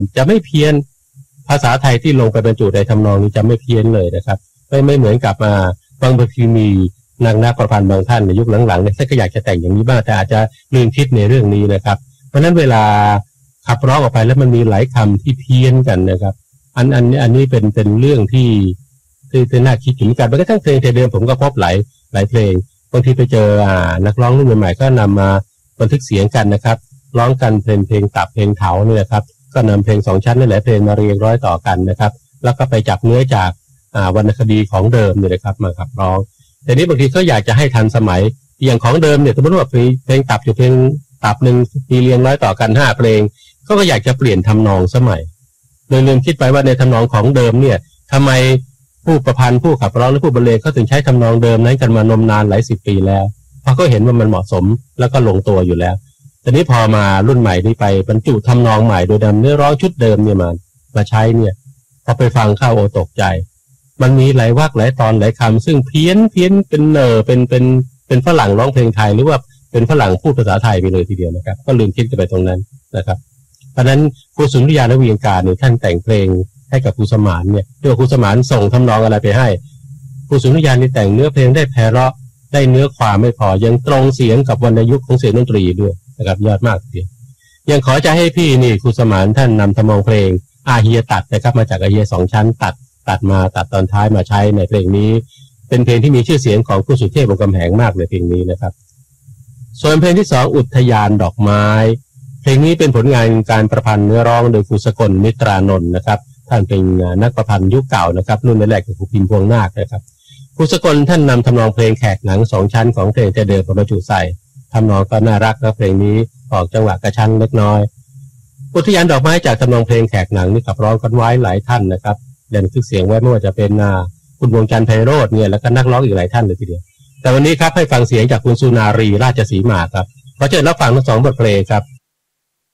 จะไม่เพี้ยนภาษาไทยที่ลงไปบรรจุในทำนองนี้จะไม่เพี้ยนเลยนะครับไม่เหมือนกับบางทีมีนักประพันธ์บางท่านในยุคหลังๆเนี่ยท่านก็อยากจะแต่งอย่างนี้บ้างแต่อาจจะลืมคิดในเรื่องนี้นะครับเพราะฉะนั้นเวลาขับร้องออกไปแล้วมันมีหลายคำที่เพี้ยนกันนะครับอันนี้เป็นเรื่องที่น่าคิดถึงกันแม้กระทั่งเพลงเดิมผมก็พบหลายเพลงบางทีไปเจอนักร้องรุ่นใหม่ๆก็นำมาบันทึกเสียงกันนะครับร้องกันเพลงตับเพลงเถาเนี่ยนะครับก็นำเพลง2ชั้นนั่นแหละเพลงมาเรียงร้อยต่อกันนะครับแล้วก็ไปจับเนื้อจากวรรณคดีของเดิมเนี่ยนะครับมาขับร้องแต่นี้บางทีก็อยากจะให้ทันสมัยอย่างของเดิมเนี่ยสมมติว่าเพลงตับอยู่เพลงตับหนึ่งมีเรียงร้อยต่อกัน5เพลงก็อยากจะเปลี่ยนทำนองสมัยโดยลืมคิดไปว่าในทำนองของเดิมเนี่ยทำไมผู้ประพันธ์ผู้ขับร้องและผู้บรรเลงเขาถึงใช้ทำนองเดิมนั้นกันมานมนานหลาย10 ปีแล้วเพราะเขาเห็นว่ามันเหมาะสมแล้วก็ลงตัวอยู่แล้วแต่นี้พอมารุ่นใหม่นี้ไปบรรจุทำนองใหม่โดยนำเนื้อร้องชุดเดิมเนี่ยมาใช้เนี่ยพอไปฟังเข้าโอตกใจมันมีหลายวรรคหลายตอนหลายคำซึ่งเพี้ยนเป็นเป็นฝรั่งร้องเพลงไทยหรือว่าเป็นฝรั่งพูดภาษาไทยไปเลยทีเดียวนะครับก็ลืมคิดไปตรงนั้นนะครับเพราะนั้นครูสุนทรยานวิญญาณเนี่ยท่านแต่งเพลงให้กับครูสมานเนี่ยโดยครูสมานส่งทำนองอะไรไปให้ครูสุนทรยานนี่แต่งเนื้อเพลงได้ไพเราะได้เนื้อความไม่พอยังตรงเสียงกับวรรณยุกต์ของเสียงดนตรีด้วยนะครับยอดมากทีเดียวยังขอจะให้พี่นี่ครูสมานท่านนำทำนองเพลงอาเฮียตัดนะครับมาจากอาเฮีย2ชั้นตัดตอนท้ายมาใช้ในเพลงนี้เป็นเพลงที่มีชื่อเสียงของครูสุเทพวงศ์กำแหงมากเลยเพลงนี้นะครับส่วนเพลงที่2อุทยานดอกไม้เพลงนี้เป็นผลงานการประพันธ์เนื้อร้องโดยครูสกลมิตรานนท์นะครับท่านเป็นนักประพันธ์ยุคเก่านะครับรุ่นแรกๆกับครูพิมพ์พวงนาคนะครับครูสกลท่านนำทำนองเพลงแขกหนัง2ชั้นของเพลงเดิมมาบรรจุใส่ทำนองก็น่ารักนะเพลงนี้ออกจังหวะกระชั้นเล็กน้อยอุทยานดอกไม้จากทำนองเพลงแขกหนังนี่ขับร้องกันไว้หลายท่านนะครับเด่นทึกเสียงไว้ไม่ว่าจะเป็นคุณวงจันทร์ไพโรจน์เนี่ยแล้วก็นักร้องอีกหลายท่านเลยทีเดียวแต่วันนี้ครับให้ฟังเสียงจากคุณสุนารีราชสีมาครับขอเชิญรับฟังทั้ง2บทเพลงครับ